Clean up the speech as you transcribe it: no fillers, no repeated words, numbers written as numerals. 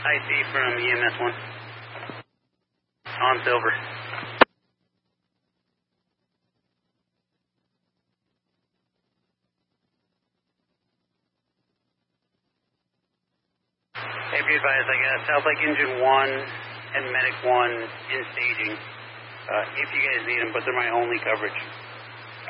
IC from EMS 1. On Silver. Hey, be advised, I got South Lake Engine 1 and Medic 1 in staging. If you guys need them, but they're my only coverage.